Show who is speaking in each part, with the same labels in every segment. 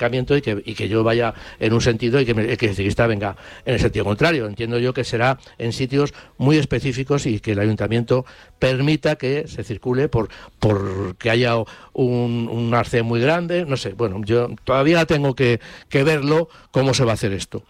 Speaker 1: aparcamiento y que yo vaya en un sentido y que el ciclista venga en el sentido contrario. Entiendo yo que será en sitios muy específicos y que el ayuntamiento permita que se circule por que haya un arcén muy grande, no sé, bueno, yo todavía tengo que verlo cómo se va a hacer esto.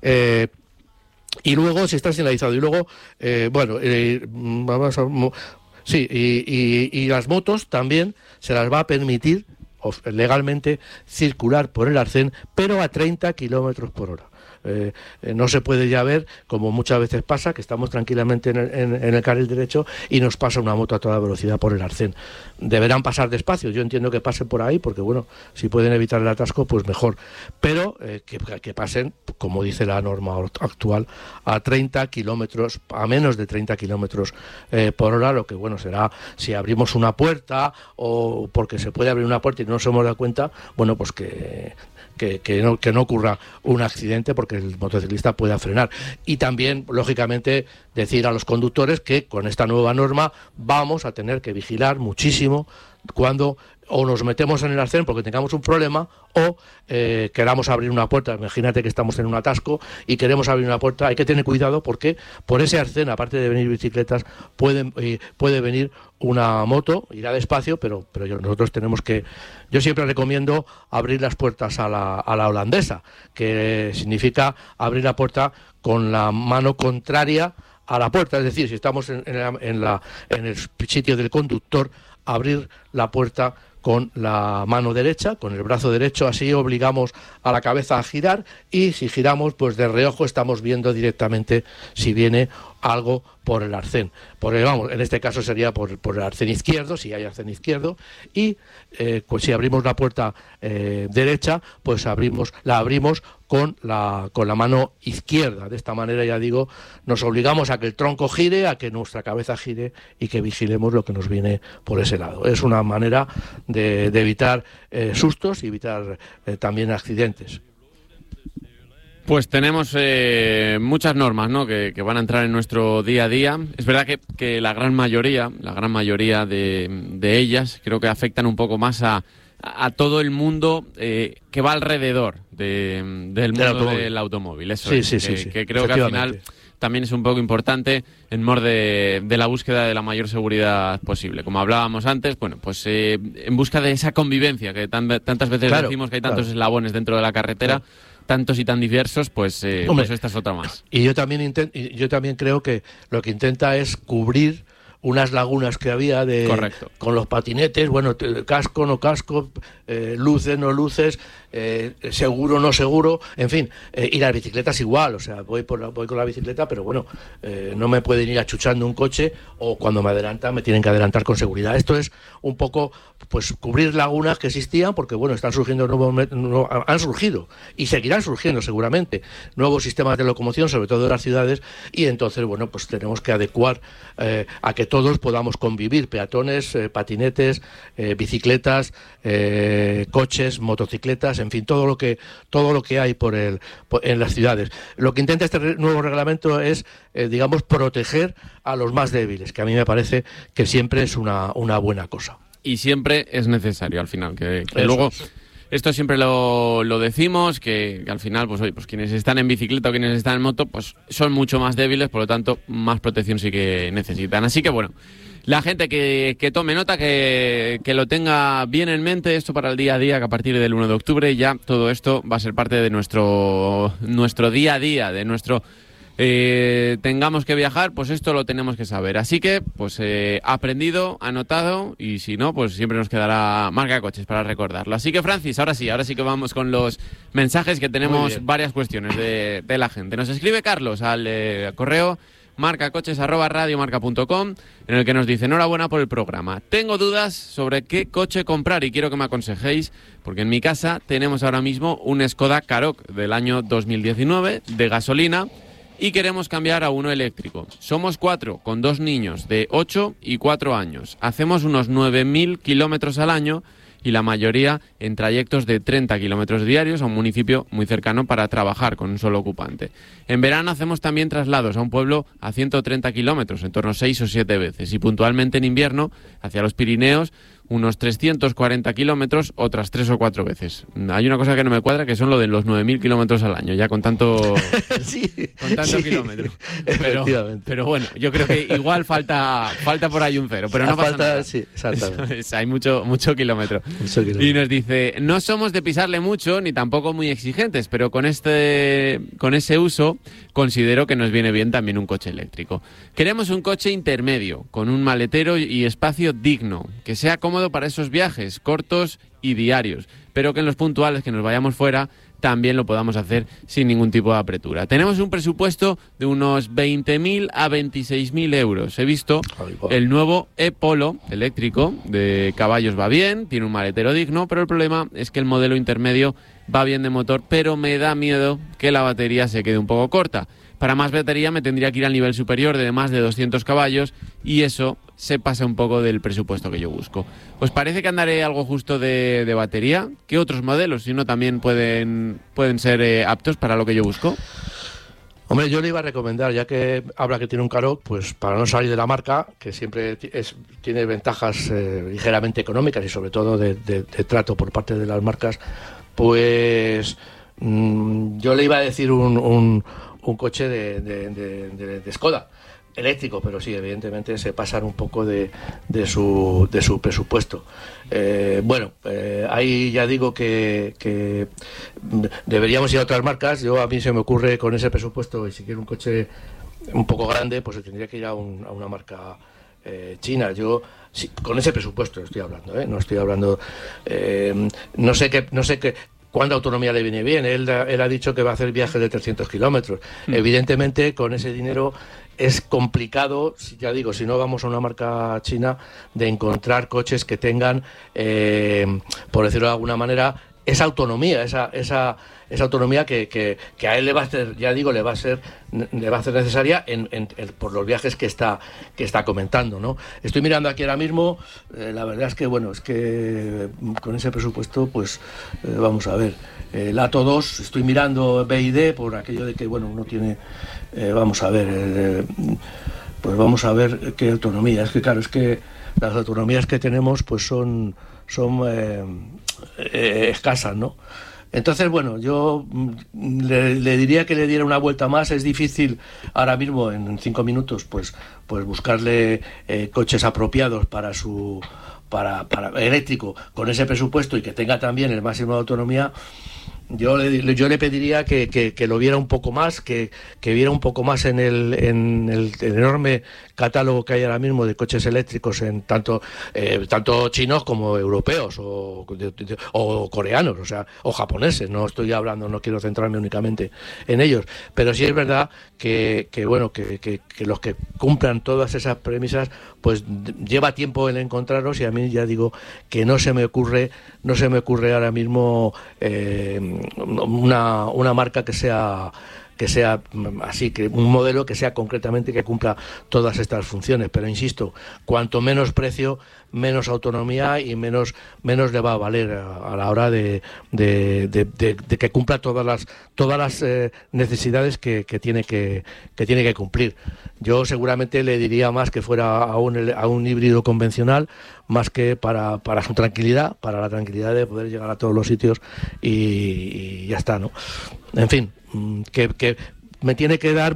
Speaker 1: Y luego, si está señalizado, y luego, vamos a... Sí, y las motos también se las va a permitir legalmente circular por el arcén, pero a 30 kilómetros por hora. No se puede ya ver, como muchas veces pasa, que estamos tranquilamente en el carril derecho y nos pasa una moto a toda velocidad por el arcén. Deberán pasar despacio, yo entiendo que pasen por ahí, porque bueno, si pueden evitar el atasco, pues mejor, pero que pasen, como dice la norma actual, a 30 kilómetros, a menos de 30 kilómetros por hora, lo que bueno será, si abrimos una puerta, o porque se puede abrir una puerta y no nos hemos dado cuenta, bueno, pues que no ocurra un accidente, porque el motociclista pueda frenar. Y también, lógicamente, decir a los conductores que con esta nueva norma vamos a tener que vigilar muchísimo cuando o nos metemos en el arcén porque tengamos un problema, o queramos abrir una puerta. Imagínate que estamos en un atasco y queremos abrir una puerta. Hay que tener cuidado, porque por ese arcén, aparte de venir bicicletas, puede venir una moto. Irá despacio, pero nosotros tenemos que... Yo siempre recomiendo abrir las puertas a la holandesa, que significa abrir la puerta con la mano contraria a la puerta. Es decir, si estamos en el sitio del conductor, abrir la puerta con la mano derecha, con el brazo derecho, así obligamos a la cabeza a girar, y si giramos, pues de reojo estamos viendo directamente si viene algo por el arcén. En este caso sería por el arcén izquierdo, si hay arcén izquierdo, y pues si abrimos la puerta derecha, pues la abrimos con la mano izquierda. De esta manera, ya digo, nos obligamos a que el tronco gire, a que nuestra cabeza gire y que vigilemos lo que nos viene por ese lado. Es una manera de evitar sustos y evitar también accidentes.
Speaker 2: Pues tenemos muchas normas, ¿no?, que van a entrar en nuestro día a día. Es verdad que la gran mayoría de ellas creo que afectan un poco más a todo el mundo que va alrededor del mundo del automóvil. Eso
Speaker 1: sí,
Speaker 2: que creo que al final también es un poco importante en mor de la búsqueda de la mayor seguridad posible. Como hablábamos antes, bueno, pues en busca de esa convivencia que tantas veces decimos que hay tantos eslabones dentro de la carretera, tantos y tan diversos, pues esta es otra más.
Speaker 1: Y yo también creo que lo que intenta es cubrir unas lagunas que había con los patinetes, bueno, casco, no casco, luces, no luces, seguro, no seguro, en fin, y las bicicletas igual, o sea, voy con la bicicleta, pero bueno, no me pueden ir achuchando un coche, o cuando me adelantan me tienen que adelantar con seguridad. Esto es un poco, pues, cubrir lagunas que existían, porque bueno, están surgiendo han surgido y seguirán surgiendo seguramente nuevos sistemas de locomoción, sobre todo en las ciudades, y entonces, bueno, pues tenemos que adecuar a que todos podamos convivir, peatones, patinetes, bicicletas, coches, motocicletas, en fin, todo lo que hay en las ciudades. Lo que intenta este nuevo reglamento es, digamos, proteger a los más débiles, que a mí me parece que siempre es una buena cosa.
Speaker 2: Y siempre es necesario, al final, que luego... Esto siempre lo decimos, que al final, pues oye, pues quienes están en bicicleta o quienes están en moto, pues son mucho más débiles, por lo tanto, más protección sí que necesitan. Así que bueno, la gente que tome nota, que lo tenga bien en mente, esto para el día a día, que a partir del 1 de octubre ya todo esto va a ser parte de nuestro día a día, de nuestro... tengamos que viajar, pues esto lo tenemos que saber. Así que, pues aprendido, anotado, y si no, pues siempre nos quedará Marca Coches para recordarlo. Así que, Francis, ahora sí que vamos con los mensajes, que tenemos varias cuestiones de la gente. Nos escribe Carlos al correo marcacoches@radiomarca.com, en el que nos dice: enhorabuena por el programa. Tengo dudas sobre qué coche comprar y quiero que me aconsejéis, porque en mi casa tenemos ahora mismo un Skoda Karoq del año 2019 de gasolina y queremos cambiar a uno eléctrico. Somos 4, con 2 niños de 8 y 4 años. Hacemos unos 9.000 kilómetros al año, y la mayoría en trayectos de 30 kilómetros diarios a un municipio muy cercano para trabajar con un solo ocupante. En verano hacemos también traslados a un pueblo a 130 kilómetros, en torno a 6 o 7 veces, y puntualmente en invierno hacia los Pirineos unos 340 kilómetros otras 3 o 4 veces. Hay una cosa que no me cuadra, que son lo de los 9.000 kilómetros al año, ya con tanto, con tanto kilómetro. Pero bueno, yo creo que igual falta por ahí un cero, pero no pasa nada.
Speaker 1: Sí, exactamente.
Speaker 2: Hay mucho kilómetro. Y nos dice, no somos de pisarle mucho, ni tampoco muy exigentes, pero con ese uso considero que nos viene bien también un coche eléctrico. Queremos un coche intermedio, con un maletero y espacio digno, que sea cómodo para esos viajes cortos y diarios, pero que en los puntuales que nos vayamos fuera también lo podamos hacer sin ningún tipo de apretura. Tenemos un presupuesto de unos 20.000 a 26.000 euros. He visto el nuevo e-Polo eléctrico de caballos, va bien, tiene un maletero digno, pero el problema es que el modelo intermedio va bien de motor, pero me da miedo que la batería se quede un poco corta. Para más batería me tendría que ir al nivel superior de más de 200 caballos y eso se pasa un poco del presupuesto que yo busco. ¿Os parece que andaré algo justo de batería? ¿Qué otros modelos, si no, también pueden ser aptos para lo que yo busco?
Speaker 1: Hombre, yo le iba a recomendar, ya que habla que tiene un Karoq, pues para no salir de la marca, que siempre tiene ventajas ligeramente económicas y sobre todo de trato por parte de las marcas, pues yo le iba a decir un coche de Skoda eléctrico, pero sí, evidentemente se pasan un poco de su presupuesto. Ahí ya digo que deberíamos ir a otras marcas. A mí se me ocurre con ese presupuesto, y si quiero un coche un poco grande, pues tendría que ir a una marca china. Yo sí, con ese presupuesto estoy hablando, no estoy hablando, no sé qué ¿cuánta autonomía le viene bien? Él ha dicho que va a hacer viajes de 300 kilómetros. Evidentemente, con ese dinero es complicado, ya digo, si no vamos a una marca china, de encontrar coches que tengan, por decirlo de alguna manera, esa autonomía, esa autonomía que a él le va a ser, ya digo, le va a ser necesaria por los viajes que está comentando, ¿no? Estoy mirando aquí ahora mismo, la verdad es que con ese presupuesto, pues vamos a ver, el Atto 2, estoy mirando BYD por aquello de que uno tiene, vamos a ver qué autonomía. Es que claro, es que las autonomías que tenemos pues son escasas, ¿no? Entonces, yo le diría que le diera una vuelta más. Es difícil ahora mismo, en 5 minutos, pues buscarle coches apropiados para eléctrico con ese presupuesto y que tenga también el máximo de autonomía. Yo le pediría que lo viera un poco más, que viera un poco más en el enorme catálogo que hay ahora mismo de coches eléctricos, en tanto chinos como europeos o coreanos, o japoneses. No estoy hablando, no quiero centrarme únicamente en ellos, pero sí es verdad que los que cumplan todas esas premisas, pues lleva tiempo en encontrarlos, y a mí ya digo que no se me ocurre ahora mismo una marca que sea así, que un modelo que sea concretamente, que cumpla todas estas funciones. Pero insisto, cuanto menos precio, menos autonomía y menos le va a valer a la hora de que cumpla todas las necesidades que tiene que cumplir. Yo seguramente le diría más que fuera a un híbrido convencional, más que para su tranquilidad, para la tranquilidad de poder llegar a todos los sitios y ya está, ¿no? En fin, que me tiene que dar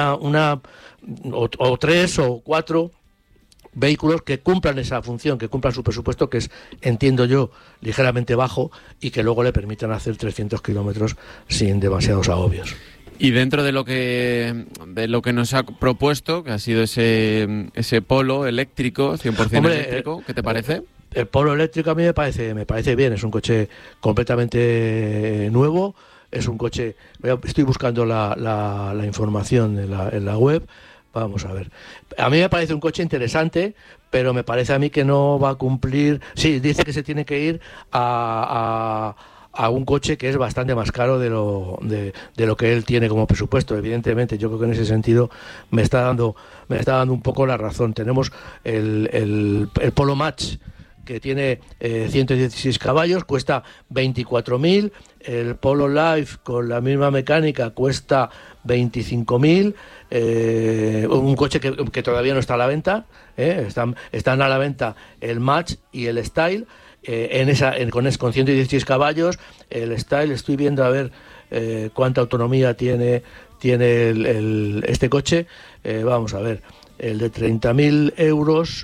Speaker 1: o 3 o 4 vehículos que cumplan esa función, que cumplan su presupuesto, que es, entiendo yo, ligeramente bajo, y que luego le permitan hacer 300 kilómetros sin demasiados agobios.
Speaker 2: Y dentro de lo que nos ha propuesto, que ha sido ese Polo eléctrico, 100% eléctrico, ¿qué te parece?
Speaker 1: El Polo eléctrico a mí me parece bien. Es un coche completamente nuevo. Es un coche, estoy buscando la información en la web. Vamos a ver. A mí me parece un coche interesante, pero me parece a mí que no va a cumplir. Sí, dice que se tiene que ir a un coche que es bastante más caro de lo que él tiene como presupuesto. Evidentemente, yo creo que en ese sentido me está dando un poco la razón. Tenemos el Polo Match, que tiene 116 caballos, cuesta 24.000. El Polo Life con la misma mecánica cuesta 25.000. Un coche que todavía no está a la venta. Están a la venta el Match y el Style. Con 116 caballos. El Style, estoy viendo a ver cuánta autonomía tiene este coche. Vamos a ver, el de 30.000 euros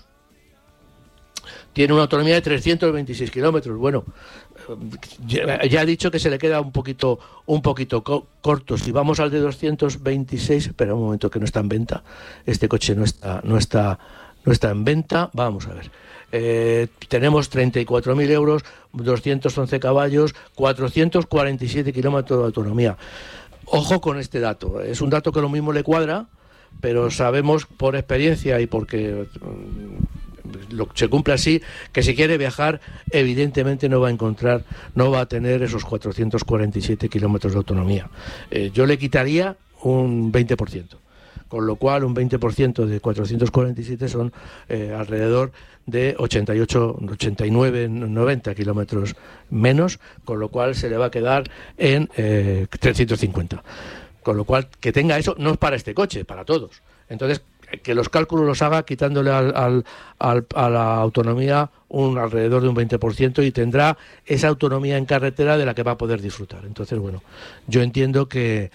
Speaker 1: tiene una autonomía de 326 kilómetros. Bueno, ya he dicho que se le queda un poquito corto. Si vamos al de 226, espera un momento, que no está en venta. Este coche no está en venta. Vamos a ver. Tenemos 34.000 euros, 211 caballos, 447 kilómetros de autonomía. Ojo con este dato. Es un dato que lo mismo le cuadra, pero sabemos por experiencia y porque se cumple así, que si quiere viajar, evidentemente no va a tener esos 447 kilómetros de autonomía. Yo le quitaría un 20%. Con lo cual un 20% de 447 son alrededor de 88, 89, 90 kilómetros menos, con lo cual se le va a quedar en 350. Con lo cual, que tenga eso, no es para este coche, para todos. Entonces, que los cálculos los haga quitándole a la autonomía alrededor de un 20%, y tendrá esa autonomía en carretera de la que va a poder disfrutar. Entonces, bueno, yo entiendo que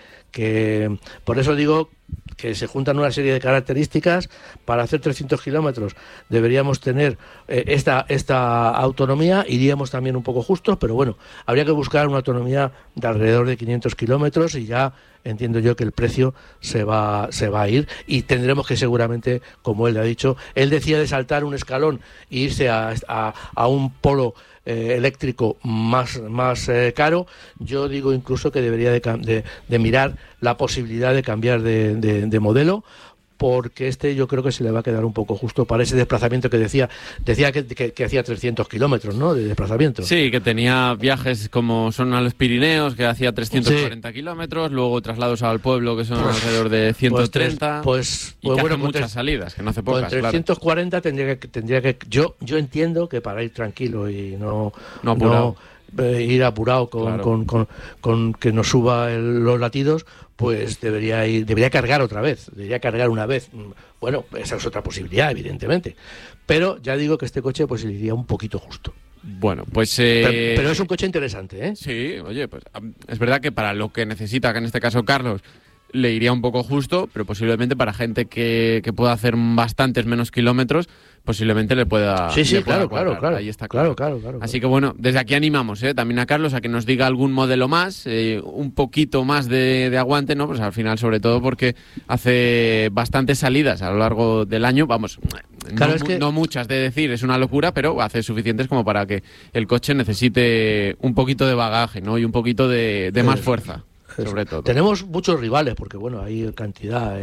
Speaker 1: por eso digo que se juntan una serie de características. Para hacer 300 kilómetros deberíamos tener esta autonomía. Iríamos también un poco justos, pero bueno, habría que buscar una autonomía de alrededor de 500 kilómetros, y ya entiendo yo que el precio se va a ir, y tendremos que seguramente, como él ha dicho, él decía de saltar un escalón e irse a un Polo eléctrico más caro. Yo digo incluso que debería de mirar la posibilidad de cambiar de modelo, porque yo creo que se le va a quedar un poco justo para ese desplazamiento que decía que hacía 300 kilómetros, ¿no?, de desplazamiento.
Speaker 2: Sí, que tenía viajes como son a los Pirineos, que hacía 340 kilómetros, luego traslados al pueblo, que son alrededor de 130, y que hace muchas salidas, que no hace pocas.
Speaker 1: 340 claro. tendría que yo entiendo que para ir tranquilo y no
Speaker 2: apurado.
Speaker 1: Ir apurado
Speaker 2: Claro.
Speaker 1: con que nos suba los latidos, pues debería cargar otra vez, debería cargar una vez. Bueno, esa es otra posibilidad, evidentemente, pero ya digo que este coche pues le iría un poquito justo.
Speaker 2: Bueno, pues
Speaker 1: pero es un coche interesante, ¿eh?
Speaker 2: Sí, oye, pues es verdad que para lo que necesita, que en este caso Carlos, le iría un poco justo, pero posiblemente para gente que pueda hacer bastantes menos kilómetros, posiblemente le pueda.
Speaker 1: Sí,
Speaker 2: pueda
Speaker 1: claro.
Speaker 2: Ahí está claro. Así que bueno, desde aquí animamos también a Carlos a que nos diga algún modelo más, un poquito más de aguante, ¿no? Pues al final, sobre todo porque hace bastantes salidas a lo largo del año, vamos,
Speaker 1: claro,
Speaker 2: no muchas de decir, es una locura, pero hace suficientes como para que el coche necesite un poquito de bagaje, ¿no? Y un poquito de más fuerza. Sobre todo.
Speaker 1: Tenemos muchos rivales, porque bueno, hay cantidad.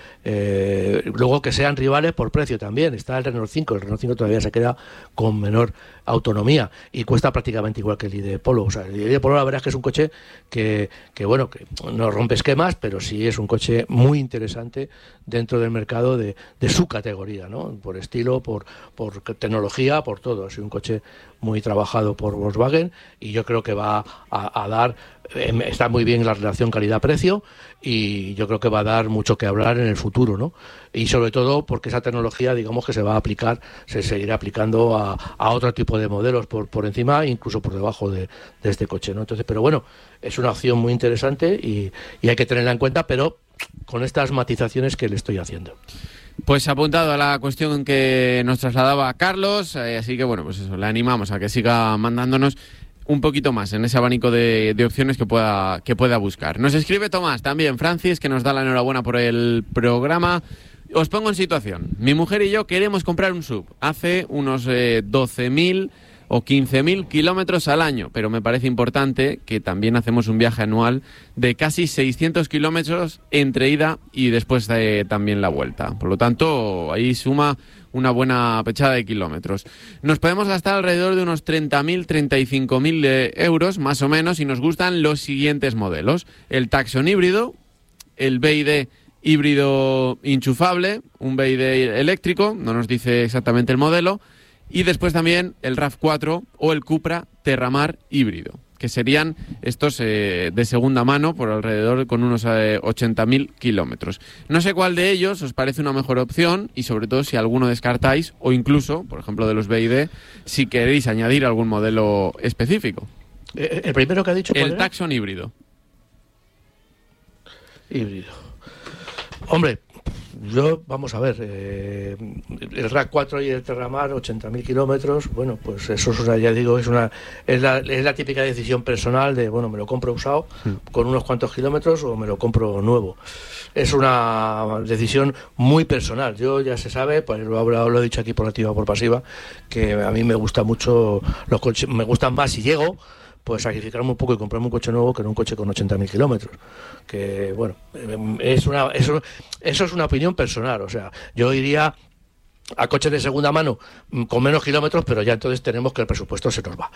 Speaker 1: Luego que sean rivales por precio también. Está el Renault 5. El Renault 5 todavía se queda con menor autonomía y cuesta prácticamente igual que el ID Polo. O sea, el ID Polo, la verdad es que es un coche que bueno, que no rompe esquemas, pero sí es un coche muy interesante dentro del mercado de su categoría, ¿no? Por estilo, por tecnología, por todo. Es un coche muy trabajado por Volkswagen, y yo creo que va a dar, está muy bien la relación calidad-precio, y yo creo que va a dar mucho que hablar en el futuro, ¿no? Y sobre todo porque esa tecnología, digamos que se va a aplicar, se seguirá aplicando a otro tipo de modelos por encima, incluso por debajo de este coche, ¿no? Entonces, pero bueno, es una opción muy interesante y hay que tenerla en cuenta, pero con estas matizaciones que le estoy haciendo.
Speaker 2: Pues apuntado a la cuestión que nos trasladaba Carlos, así que bueno, pues eso, le animamos a que siga mandándonos un poquito más en ese abanico de opciones que pueda buscar. Nos escribe Tomás también, Francis, que nos da la enhorabuena por el programa. Os pongo en situación. Mi mujer y yo queremos comprar un SUV. Hace unos 12.000 o 15.000 kilómetros al año, pero me parece importante que también hacemos un viaje anual de casi 600 kilómetros entre ida y después también la vuelta. Por lo tanto, ahí suma una buena pechada de kilómetros. Nos podemos gastar alrededor de unos 30.000, 35.000 euros, más o menos, y nos gustan los siguientes modelos. El Tucson híbrido, el BYD híbrido enchufable, un BYD eléctrico, no nos dice exactamente el modelo, Y después también el RAV4 o el Cupra Terramar híbrido, que serían estos de segunda mano por alrededor con unos 80.000 kilómetros. No sé cuál de ellos os parece una mejor opción y sobre todo si alguno descartáis o incluso, por ejemplo de los BYD, si queréis añadir algún modelo específico.
Speaker 1: ¿El primero que ha dicho?
Speaker 2: El Tucson híbrido.
Speaker 1: Híbrido. Hombre, vamos a ver, el RAV4 y el Terramar, 80.000 kilómetros, bueno, pues eso es una, ya digo, es la típica decisión personal de, bueno, me lo compro usado con unos cuantos kilómetros o me lo compro nuevo. Es una decisión muy personal. Yo ya se sabe, pues lo he dicho aquí por activa o por pasiva, que a mí me gusta mucho los coches, me gustan más si llego, pues sacrificarme un poco y comprarme un coche nuevo que no un coche con 80.000 kilómetros. Que, bueno, eso es una opinión personal. O sea, yo iría a coches de segunda mano con menos kilómetros, pero ya entonces tenemos que el presupuesto se nos va.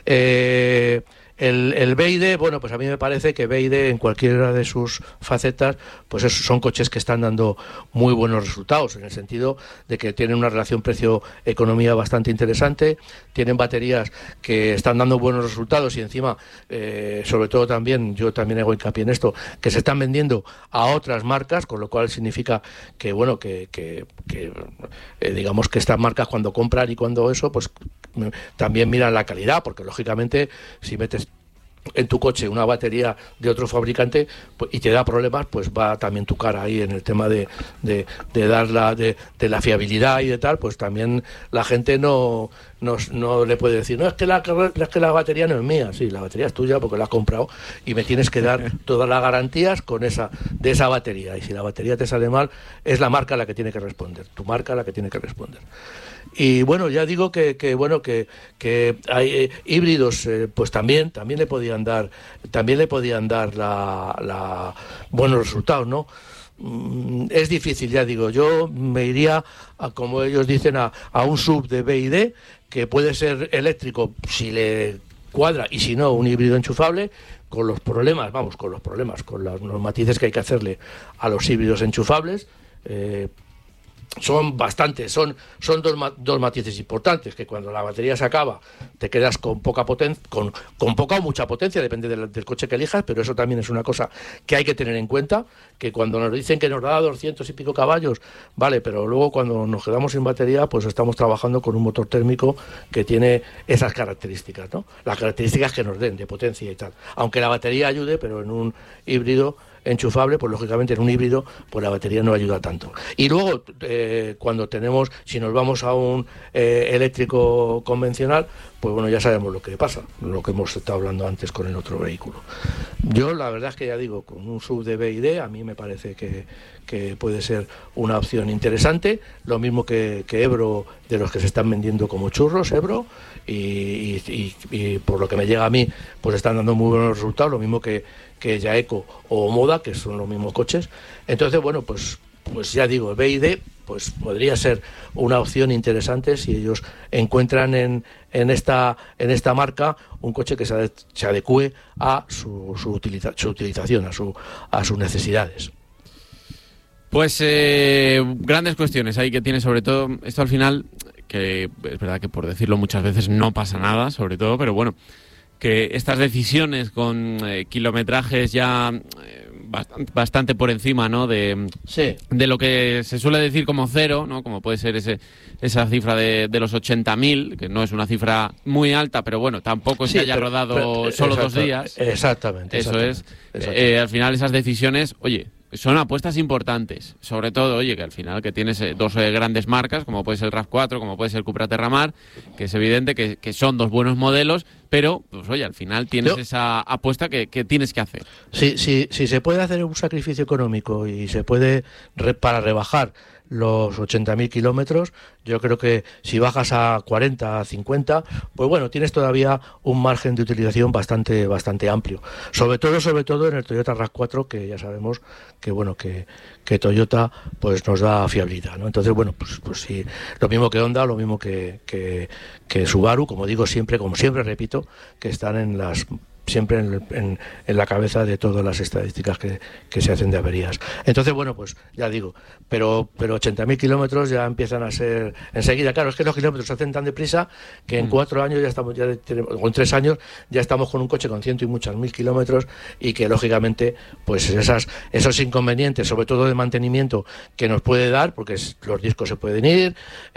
Speaker 1: El BYD, bueno, pues a mí me parece que BYD en cualquiera de sus facetas, pues son coches que están dando muy buenos resultados, en el sentido de que tienen una relación precio-economía bastante interesante, tienen baterías que están dando buenos resultados y encima, sobre todo también, yo también hago hincapié en esto, que se están vendiendo a otras marcas, con lo cual significa que, bueno, digamos que estas marcas cuando compran y cuando eso, pues también miran la calidad, porque lógicamente si metes en tu coche una batería de otro fabricante pues, y te da problemas, pues va también tu cara ahí en el tema de la fiabilidad y de tal, pues también la gente no le puede decir, no, es que la batería no es mía. Sí, la batería es tuya porque la has comprado y me tienes que dar todas las garantías de esa batería, y si la batería te sale mal, es la marca la que tiene que responder, tu marca la que tiene que responder. Y bueno, ya digo que hay híbridos, pues también le podían dar la buenos resultados, ¿no? Es difícil, ya digo, yo me iría como ellos dicen, a un sub de BYD, que puede ser eléctrico si le cuadra, y si no, un híbrido enchufable, con los matices que hay que hacerle a los híbridos enchufables. Son dos matices importantes, que cuando la batería se acaba te quedas con poca potencia, con poca o mucha potencia, depende del coche que elijas, pero eso también es una cosa que hay que tener en cuenta, que cuando nos dicen que nos da 200 y pico caballos, vale, pero luego cuando nos quedamos sin batería, pues estamos trabajando con un motor térmico que tiene esas características, ¿no? Las características que nos den de potencia y tal, aunque la batería ayude, pero en un híbrido enchufable, pues lógicamente en un híbrido pues la batería no ayuda tanto. Y luego si nos vamos a un eléctrico convencional, pues bueno, ya sabemos lo que pasa, lo que hemos estado hablando antes con el otro vehículo. Yo la verdad es que ya digo, con un sub de BYD a mí me parece que puede ser una opción interesante, lo mismo que Ebro, de los que se están vendiendo como churros, Ebro, y por lo que me llega a mí, pues están dando muy buenos resultados, lo mismo que Jaeco o Moda, que son los mismos coches. Entonces, bueno, pues ya digo, el BYD pues podría ser una opción interesante si ellos encuentran en esta marca un coche que se adecue a su utilización, a sus necesidades.
Speaker 2: Pues grandes cuestiones ahí que tiene, sobre todo esto al final, que es verdad que por decirlo muchas veces no pasa nada, sobre todo, pero bueno, que estas decisiones con kilometrajes ya bastante por encima, ¿no? de lo que se suele decir como cero, ¿no? Como puede ser esa cifra de los 80.000, que no es una cifra muy alta, pero bueno, tampoco se haya rodado solo 2 días.
Speaker 1: Exactamente.
Speaker 2: Eso es. Al final esas decisiones, oye, son apuestas importantes, sobre todo, oye, que al final que tienes dos grandes marcas, como puede ser el RAV4, como puede ser el Cupra Terramar, que es evidente que son dos buenos modelos, pero, pues oye, al final tienes esa apuesta que tienes que hacer.
Speaker 1: Si se puede hacer un sacrificio económico y se puede, para rebajar los 80.000 kilómetros, yo creo que si bajas a 40, a 50, pues bueno, tienes todavía un margen de utilización bastante amplio. Sobre todo en el Toyota RAV4, que ya sabemos que bueno que Toyota pues nos da fiabilidad, ¿no? Entonces, bueno, pues sí, lo mismo que Honda, lo mismo que Subaru, como siempre repito, que están en las siempre en la cabeza de todas las estadísticas que se hacen de averías. Entonces, bueno, pues ya digo, pero 80.000 kilómetros ya empiezan a ser enseguida. Claro, es que los kilómetros se hacen tan deprisa que en 4 años ya estamos, o en 3 años ya estamos con un coche con 100 y muchos mil kilómetros, y que lógicamente pues esos inconvenientes, sobre todo de mantenimiento, que nos puede dar, porque los discos se pueden ir,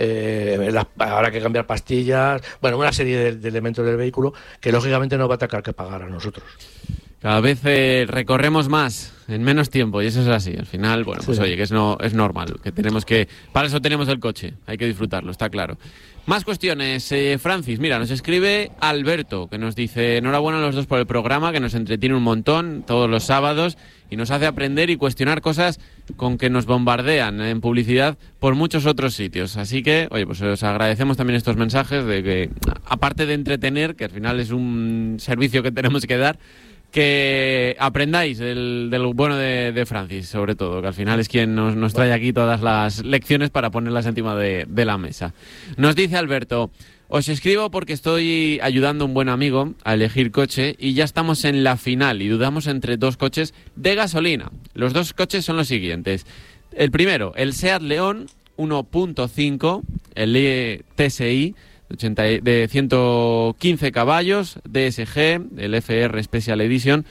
Speaker 1: habrá que cambiar pastillas, bueno, una serie de elementos del vehículo que lógicamente nos va a tocar que pagar a nosotros.
Speaker 2: Cada vez recorremos más en menos tiempo, y eso es así. Al final, bueno, pues oye, que es normal, que tenemos que... Para eso tenemos el coche, hay que disfrutarlo, está claro. Más cuestiones, Francis, mira, nos escribe Alberto, que nos dice: enhorabuena a los dos por el programa, que nos entretiene un montón todos los sábados y nos hace aprender y cuestionar cosas con que nos bombardean en publicidad por muchos otros sitios. Así que, oye, pues os agradecemos también estos mensajes de que, aparte de entretener, que al final es un servicio que tenemos que dar, que aprendáis del bueno de Francis, sobre todo, que al final es quien nos trae aquí todas las lecciones para ponerlas encima de la mesa. Nos dice Alberto: os escribo porque estoy ayudando a un buen amigo a elegir coche y ya estamos en la final y dudamos entre 2 coches de gasolina. Los 2 coches son los siguientes. El primero, el Seat León 1.5, el TSI, de 115 caballos, DSG, el FR Special Edition.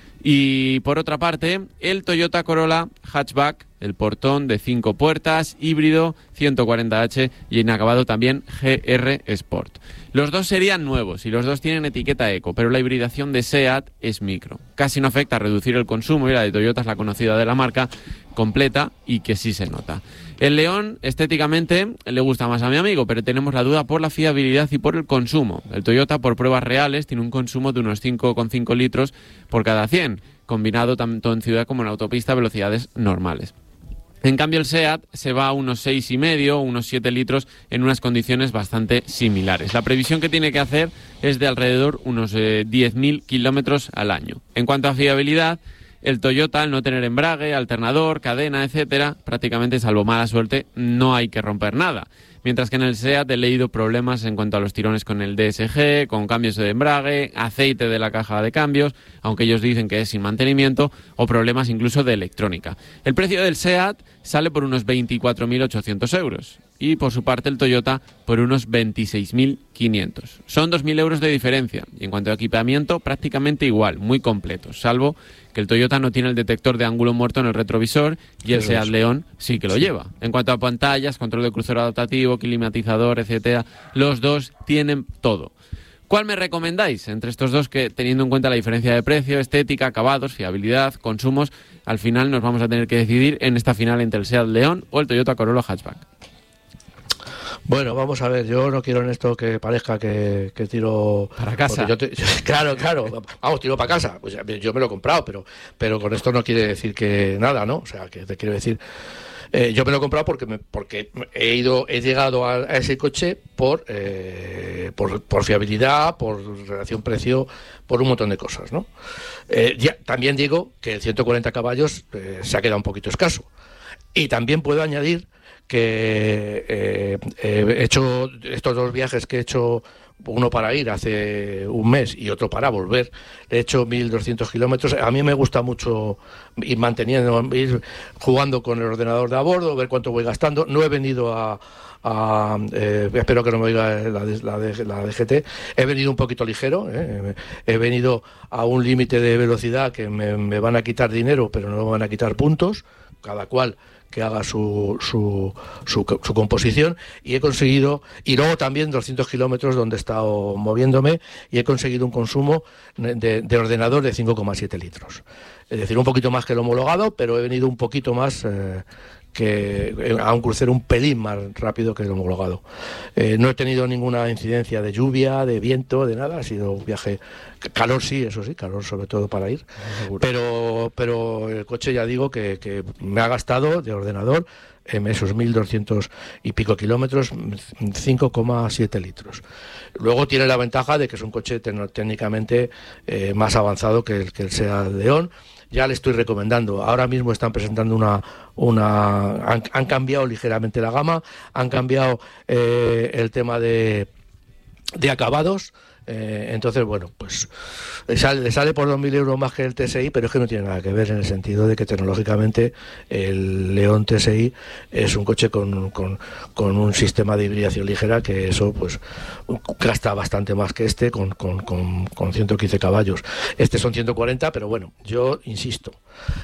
Speaker 2: Y por otra parte, el Toyota Corolla Hatchback, el portón de 5 puertas, híbrido, 140H y inacabado también GR Sport. Los dos serían nuevos y los dos tienen etiqueta eco, pero la hibridación de SEAT es micro. Casi no afecta a reducir el consumo, y la de Toyota es la conocida de la marca, completa y que sí se nota. El León estéticamente le gusta más a mi amigo, pero tenemos la duda por la fiabilidad y por el consumo. El Toyota, por pruebas reales, tiene un consumo de unos 5,5 litros por cada 100, combinado tanto en ciudad como en autopista a velocidades normales. En cambio, el SEAT se va a unos 6,5, unos 7 litros en unas condiciones bastante similares. La previsión que tiene que hacer es de alrededor unos 10.000 kilómetros al año. En cuanto a fiabilidad, el Toyota, al no tener embrague, alternador, cadena, etcétera, prácticamente, salvo mala suerte, no hay que romper nada. Mientras que en el SEAT he leído problemas en cuanto a los tirones con el DSG, con cambios de embrague, aceite de la caja de cambios, aunque ellos dicen que es sin mantenimiento, o problemas incluso de electrónica. El precio del SEAT sale por unos 24.800 euros y por su parte el Toyota por unos 26.500. Son 2.000 euros de diferencia y en cuanto a equipamiento prácticamente igual, muy completo, salvo que el Toyota no tiene el detector de ángulo muerto en el retrovisor y el SEAT León sí que lo lleva. En cuanto a pantallas, control de crucero adaptativo, climatizador, etcétera, los dos tienen todo. ¿Cuál me recomendáis entre estos dos, que teniendo en cuenta la diferencia de precio, estética, acabados, fiabilidad, consumos, al final nos vamos a tener que decidir en esta final entre el SEAT León o el Toyota Corolla Hatchback?
Speaker 1: Bueno, vamos a ver, yo no quiero en esto que parezca que tiro...
Speaker 2: Para casa.
Speaker 1: Claro, vamos, tiro para casa. Pues yo me lo he comprado, pero con esto no quiere decir que nada, ¿no? O sea, que te quiero decir... yo me lo he comprado porque he llegado a ese coche por fiabilidad, por relación precio, por un montón de cosas, ¿no? También digo que el 140 caballos se ha quedado un poquito escaso. Y también puedo añadir que he hecho estos 2 viajes que he hecho, uno para ir hace un mes y otro para volver, he hecho 1.200 kilómetros. A mí me gusta mucho ir manteniendo, ir jugando con el ordenador de a bordo, ver cuánto voy gastando. No he venido espero que no me oiga la DGT, he venido un poquito ligero, he venido a un límite de velocidad que me van a quitar dinero, pero no me van a quitar puntos, cada cual que haga su composición, y he conseguido, y luego también 200 kilómetros donde he estado moviéndome, y he conseguido un consumo de ordenador de 5,7 litros. Es decir, un poquito más que el homologado, pero he venido un poquito más a un crucero un pelín más rápido que el homologado. No he tenido ninguna incidencia de lluvia, de viento, de nada. Ha sido un viaje, calor sí, eso sí, calor sobre todo para ir, pero el coche, ya digo que me ha gastado de ordenador en esos 1.200 y pico kilómetros 5,7 litros. Luego tiene la ventaja de que es un coche técnicamente más avanzado que el Seat León. Ya le estoy recomendando. Ahora mismo están presentando han cambiado ligeramente la gama, han cambiado el tema de acabados. Entonces, bueno, pues le sale por 2.000 euros más que el TSI, pero es que no tiene nada que ver, en el sentido de que tecnológicamente el León TSI es un coche con un sistema de hibridación ligera, que eso pues gasta bastante más que este, con 115 caballos. Este son 140, pero bueno, yo insisto,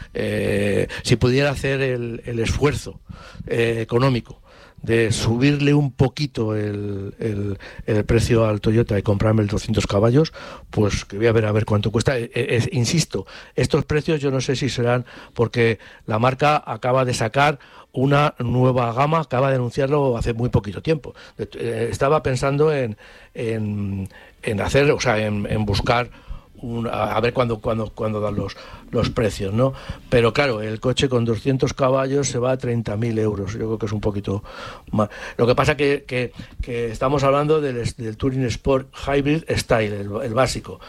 Speaker 1: si pudiera hacer el esfuerzo económico de subirle un poquito el precio al Toyota y comprarme el 200 caballos, pues que voy a ver cuánto cuesta. Insisto, estos precios yo no sé si serán porque la marca acaba de sacar una nueva gama, acaba de anunciarlo hace muy poquito tiempo. Estaba pensando en hacer, o sea, en buscar a ver cuándo dan los precios, ¿no? Pero claro, el coche con 200 caballos se va a 30.000 euros. Yo creo que es un poquito más. Lo que pasa que estamos hablando del Touring Sport Hybrid Style, el básico.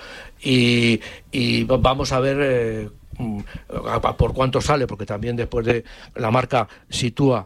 Speaker 1: Y vamos a ver por cuánto sale, porque también después de la marca sitúa,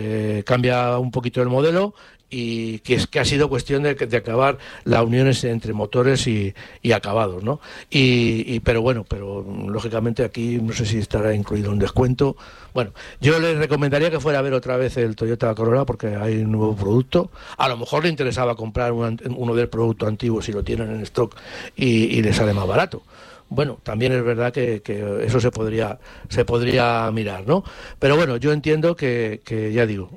Speaker 1: cambia un poquito el modelo, y que ha sido cuestión de acabar las uniones entre motores y acabados, ¿no? Pero lógicamente aquí no sé si estará incluido un descuento. Bueno, yo le recomendaría que fuera a ver otra vez el Toyota Corolla, porque hay un nuevo producto. A lo mejor le interesaba comprar uno del producto antiguo si lo tienen en stock y le sale más barato. Bueno, también es verdad que eso se podría mirar, ¿no? Pero bueno, yo entiendo que ya digo,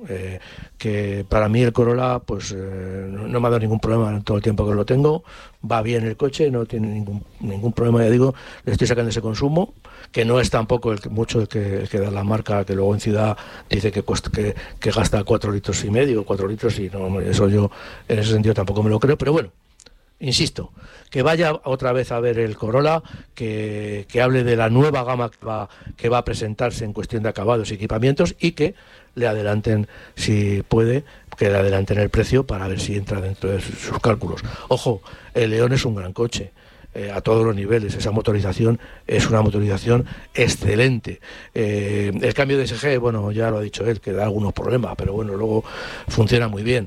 Speaker 1: que para mí el Corolla pues no me ha dado ningún problema en todo el tiempo que lo tengo. Va bien el coche, no tiene ningún problema, ya digo, le estoy sacando ese consumo, que no es tampoco mucho el que da la marca, que luego en ciudad dice que gasta 4,5 litros, 4 litros, y no, eso yo en ese sentido tampoco me lo creo, pero bueno. Insisto, que vaya otra vez a ver el Corolla, que hable de la nueva gama que va a presentarse en cuestión de acabados y equipamientos, y que le adelanten, si puede, que le adelanten el precio para ver si entra dentro de sus cálculos. Ojo, el León es un gran coche. A todos los niveles, esa motorización es una motorización excelente. El cambio de SG, bueno, ya lo ha dicho él, que da algunos problemas, pero bueno, luego funciona muy bien.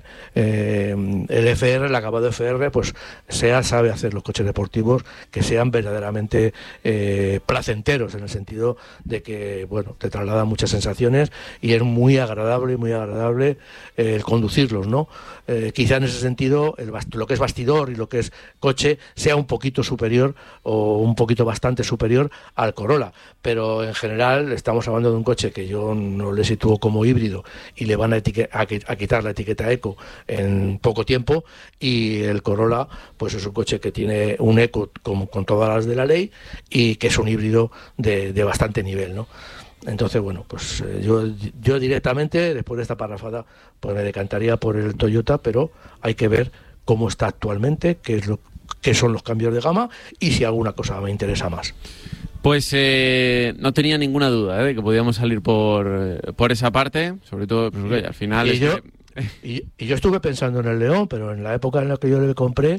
Speaker 1: El FR, el acabado FR, pues sabe hacer los coches deportivos que sean verdaderamente placenteros, en el sentido de que, bueno, te traslada muchas sensaciones y es muy agradable el conducirlos, ¿no? Quizá en ese sentido lo que es bastidor y lo que es coche sea un poquito superior, o un poquito bastante superior al Corolla, pero en general estamos hablando de un coche que yo no le sitúo como híbrido, y le van a quitar la etiqueta eco en poco tiempo, y el Corolla pues es un coche que tiene un eco con todas las de la ley, y que es un híbrido de bastante nivel, ¿no? Entonces, bueno, pues yo directamente, después de esta parrafada, pues me decantaría por el Toyota, pero hay que ver cómo está actualmente, qué son los cambios de gama, y si alguna cosa me interesa más.
Speaker 2: Pues no tenía ninguna duda de que podíamos salir por esa parte, sobre todo, pues, okay, al final...
Speaker 1: Y yo estuve pensando en el León, pero en la época en la que yo le compré,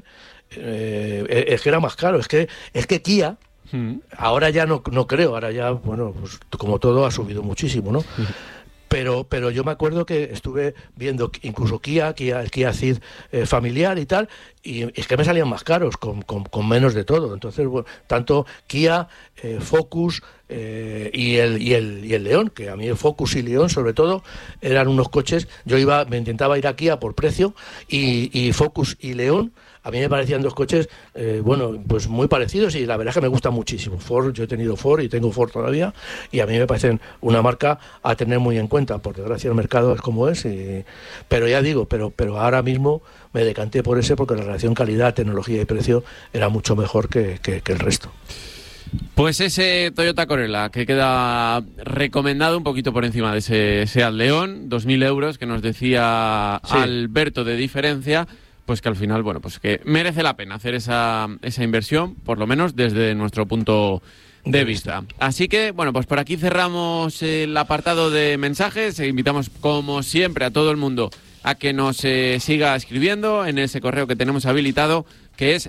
Speaker 1: es que era más caro. Es que Kia... Ahora ya no creo, ahora ya, bueno, pues como todo ha subido muchísimo, ¿no? Pero yo me acuerdo que estuve viendo incluso el Kia Ceed familiar y tal, y es que me salían más caros, con menos de todo. Entonces, bueno, tanto Kia, Focus y el León, que a mí el Focus y León sobre todo eran unos coches. Me intentaba ir a Kia por precio, y Focus y León a mí me parecían dos coches, bueno, pues muy parecidos, y la verdad es que me gusta muchísimo. Ford, yo he tenido Ford y tengo Ford todavía, y a mí me parecen una marca a tener muy en cuenta. Por desgracia el mercado es como es, pero ya digo, pero ahora mismo me decanté por ese, porque la relación calidad, tecnología y precio era mucho mejor que el resto.
Speaker 2: Pues ese Toyota Corolla que queda recomendado un poquito por encima de ese Seat León, 2.000 euros, que nos decía sí. Alberto de diferencia, pues que al final, bueno, pues que merece la pena hacer esa inversión, por lo menos desde nuestro punto de vista. Así que, bueno, pues por aquí cerramos el apartado de mensajes. Invitamos, como siempre, a todo el mundo a que nos siga escribiendo en ese correo que tenemos habilitado, que es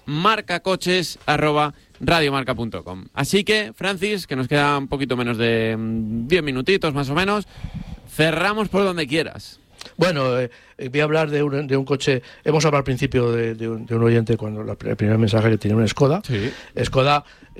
Speaker 2: marcacoches@radiomarca.com. Así que, Francis, que nos queda un poquito menos de 10 minutitos más o menos, cerramos por donde quieras.
Speaker 1: Bueno, voy a hablar de un coche. Hemos hablado al principio de un oyente cuando el primer mensaje que tiene una Skoda.
Speaker 2: Sí.
Speaker 1: Skoda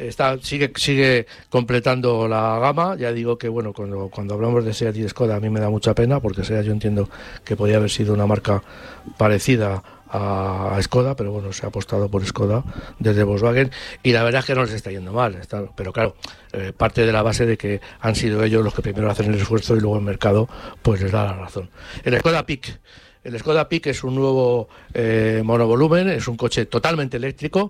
Speaker 1: sigue completando la gama. Ya digo que bueno, cuando hablamos de Seat y Skoda a mí me da mucha pena porque Seat yo entiendo que podía haber sido una marca parecida a Skoda, pero bueno, se ha apostado por Skoda desde Volkswagen y la verdad es que no les está yendo mal, pero claro, parte de la base de que han sido ellos los que primero hacen el esfuerzo y luego el mercado pues les da la razón. El Skoda Peak es un nuevo monovolumen, es un coche totalmente eléctrico.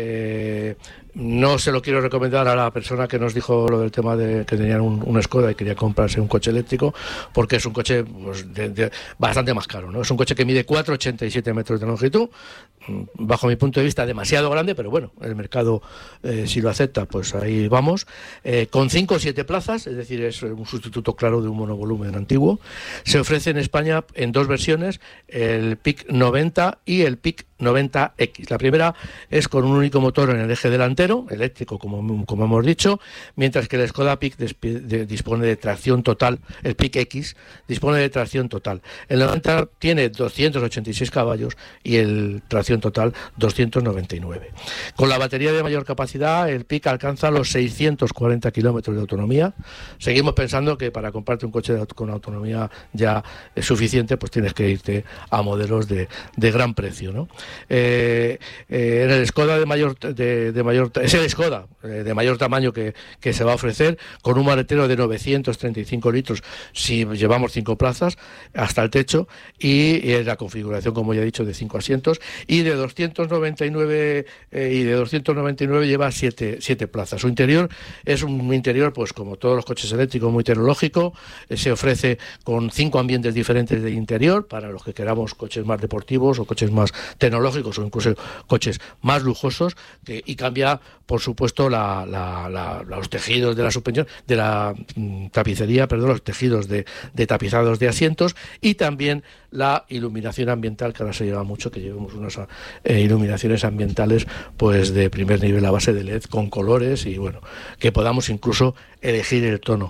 Speaker 1: No se lo quiero recomendar a la persona que nos dijo lo del tema de que tenían un Skoda y quería comprarse un coche eléctrico, porque es un coche pues, bastante más caro, ¿no? Es un coche que mide 4,87 metros de longitud, bajo mi punto de vista demasiado grande, pero bueno, el mercado si lo acepta, pues ahí vamos, con 5 o 7 plazas, es decir, es un sustituto claro de un monovolumen antiguo. Se ofrece en España en dos versiones, el PIC 90 y el PIC 90X. La primera es con un único motor en el eje delantero, eléctrico como hemos dicho, mientras que el Skoda Peak dispone de tracción total, el Peak X dispone de tracción total. El 90 tiene 286 caballos y el tracción total 299. Con la batería de mayor capacidad, el Peak alcanza los 640 kilómetros de autonomía. Seguimos pensando que para comprarte un coche con autonomía ya suficiente, pues tienes que irte a modelos de gran precio, ¿no? En el Skoda es el Skoda de mayor tamaño que se va a ofrecer, con un maletero de 935 litros si llevamos 5 plazas hasta el techo, y la configuración, como ya he dicho, de 5 asientos, y de 299 lleva 7 plazas. Su interior es un interior, pues como todos los coches eléctricos, muy tecnológico. Se ofrece con 5 ambientes diferentes de interior para los que queramos coches más deportivos o coches más tecnológicos o incluso coches más lujosos, y cambia, por supuesto, los tejidos de la suspensión, de la tapicería, los tejidos de tapizados de asientos, y también la iluminación ambiental, que ahora se lleva mucho, que llevemos unas iluminaciones ambientales pues de primer nivel a base de LED con colores, y bueno, que podamos incluso elegir el tono.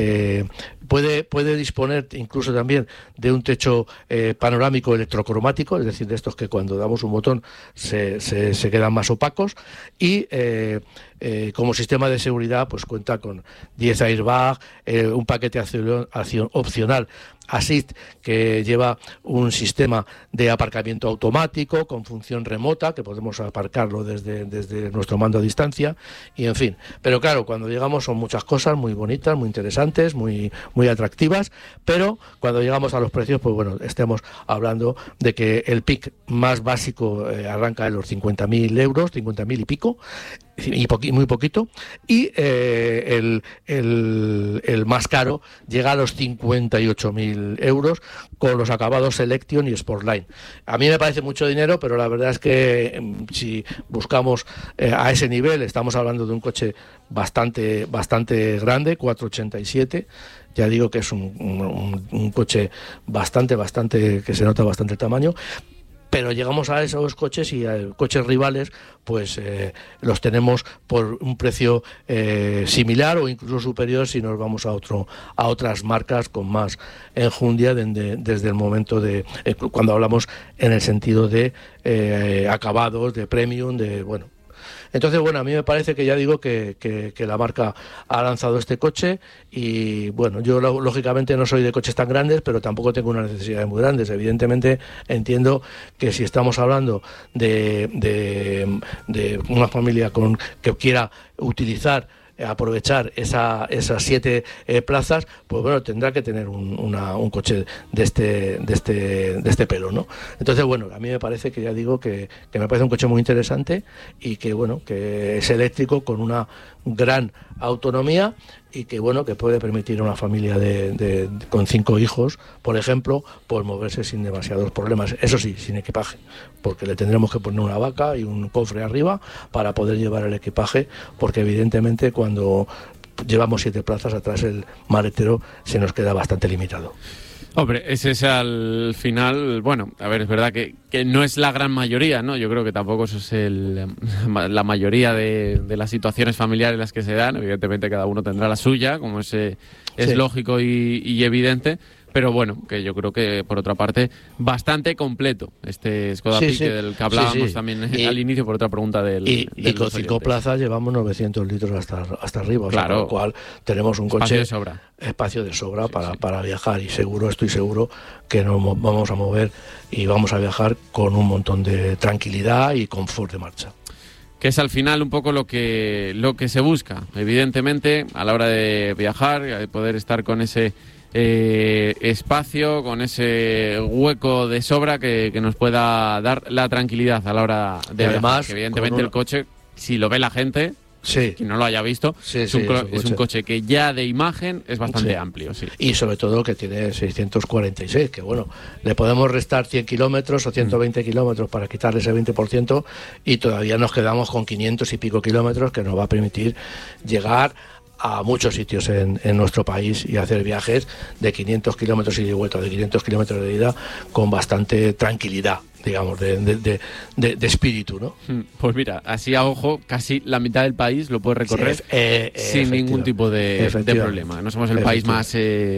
Speaker 1: Puede disponer incluso también de un techo panorámico electrocromático, es decir, de estos que cuando damos un botón se quedan más opacos, y como sistema de seguridad pues cuenta con 10 airbags, un paquete opcional Assist, que lleva un sistema de aparcamiento automático con función remota, que podemos aparcarlo desde nuestro mando a distancia, y en fin. Pero claro, cuando llegamos son muchas cosas muy bonitas, muy interesantes, muy atractivas, pero cuando llegamos a los precios, pues bueno, estamos hablando de que el PIC más básico arranca en los 50.000 euros, 50.000 y pico, y muy poquito, y el más caro llega a los 58.000 euros con los acabados Selection y Sportline. A mí me parece mucho dinero, pero la verdad es que si buscamos a ese nivel, estamos hablando de un coche bastante grande, 487. Ya digo que es un coche bastante que se nota bastante el tamaño. Pero llegamos a esos coches, y a coches rivales pues los tenemos por un precio similar o incluso superior si nos vamos a otras marcas con más enjundia desde el momento de cuando hablamos en el sentido de acabados, de premium, de bueno. Entonces, bueno, a mí me parece que ya digo que la marca ha lanzado este coche, y bueno, yo lógicamente no soy de coches tan grandes, pero tampoco tengo unas necesidades muy grandes. Evidentemente entiendo que si estamos hablando de una familia que quiera aprovechar esas 7 plazas, pues bueno, tendrá que tener un coche de este pelo, ¿no? Entonces, bueno, a mí me parece que ya digo que me parece un coche muy interesante, y que bueno, que es eléctrico con una gran autonomía, y que bueno, que puede permitir a una familia con 5 hijos, por ejemplo, pues moverse sin demasiados problemas. Eso sí, sin equipaje, porque le tendremos que poner una vaca y un cofre arriba para poder llevar el equipaje, porque evidentemente cuando llevamos 7 plazas atrás, el maletero se nos queda bastante limitado.
Speaker 2: Hombre, ese es al final, bueno, a ver, es verdad que no es la gran mayoría, ¿no? Yo creo que tampoco eso es la mayoría de las situaciones familiares en las que se dan. Evidentemente cada uno tendrá la suya, como es
Speaker 1: sí,
Speaker 2: lógico y evidente, Pero bueno, que yo creo que por otra parte bastante completo este Skoda Pique del que hablábamos también al inicio por otra pregunta del
Speaker 1: y con 5 plazas llevamos 900 litros hasta arriba, claro. O sea, con lo cual tenemos un coche espacio de sobra para viajar, y estoy seguro que nos vamos a mover y vamos a viajar con un montón de tranquilidad y confort de marcha.
Speaker 2: Que es al final un poco lo que se busca, evidentemente, a la hora de viajar, de poder estar con ese espacio, con ese hueco de sobra que nos pueda dar la tranquilidad a la hora de viajar. Que evidentemente el coche, si lo ve la gente, quien no lo haya visto, es un coche que ya de imagen es bastante amplio. Sí.
Speaker 1: Y sobre todo que tiene 646, que bueno, le podemos restar 100 kilómetros o 120 kilómetros para quitarle ese 20%, y todavía nos quedamos con 500 y pico kilómetros, que nos va a permitir llegar a muchos sitios en nuestro país y hacer viajes de 500 kilómetros ida y vuelta, de 500 kilómetros de ida, con bastante tranquilidad, digamos, de espíritu, ¿no?
Speaker 2: Pues mira, así a ojo, casi la mitad del país lo puede recorrer sin ningún tipo de problema. No somos el país más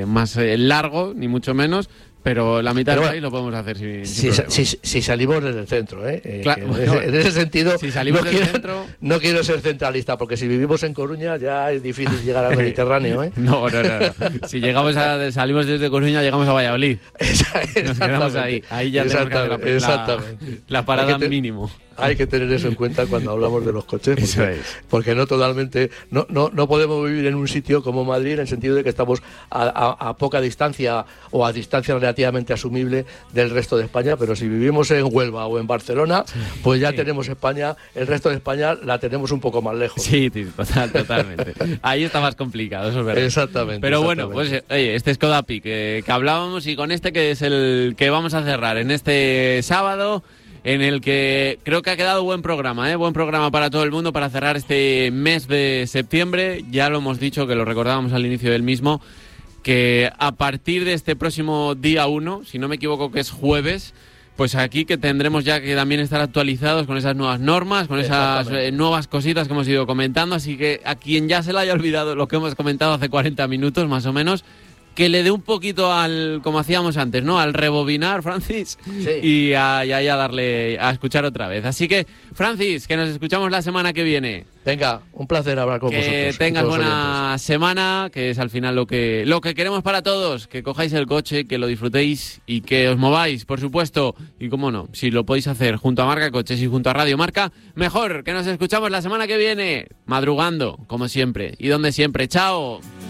Speaker 2: largo, ni mucho menos, pero la mitad del país lo podemos hacer sin problema.
Speaker 1: Si salimos desde el centro,
Speaker 2: Claro,
Speaker 1: en ese sentido,
Speaker 2: si salimos del centro,
Speaker 1: no quiero ser centralista, porque si vivimos en Coruña ya es difícil llegar al Mediterráneo,
Speaker 2: No. Si salimos desde Coruña, llegamos a Valladolid. Nos quedamos ahí ya tenemos que hacer la parada mínimo.
Speaker 1: Hay que tener eso en cuenta cuando hablamos de los coches, porque no totalmente, no podemos vivir en un sitio como Madrid, en el sentido de que estamos a poca distancia o a distancia relativamente asumible del resto de España, pero si vivimos en Huelva o en Barcelona, pues ya tenemos España, el resto de España la tenemos un poco más lejos.
Speaker 2: Sí, totalmente. Ahí está más complicado, eso es verdad.
Speaker 1: Exactamente.
Speaker 2: Pero bueno, pues oye, este Skoda Pique que hablábamos, y con este que es el que vamos a cerrar en este sábado, en el que creo que ha quedado buen programa, buen programa para todo el mundo para cerrar este mes de septiembre. Ya lo hemos dicho, que lo recordábamos al inicio del mismo, que a partir de este próximo día 1, si no me equivoco que es jueves, pues aquí que tendremos ya que también estar actualizados con esas nuevas normas, con esas nuevas cositas que hemos ido comentando. Así que a quien ya se le haya olvidado lo que hemos comentado hace 40 minutos más o menos, que le dé un poquito como hacíamos antes, ¿no? Al rebobinar, Francis, y a darle a escuchar otra vez. Así que, Francis, que nos escuchamos la semana que viene.
Speaker 1: Venga, un placer hablar con vosotros.
Speaker 2: Que tengas buena semana, que es al final lo que queremos para todos, que cojáis el coche, que lo disfrutéis y que os mováis, por supuesto. Y cómo no, si lo podéis hacer junto a Marca Coches y junto a Radio Marca, mejor. Que nos escuchamos la semana que viene, madrugando, como siempre, y donde siempre. ¡Chao!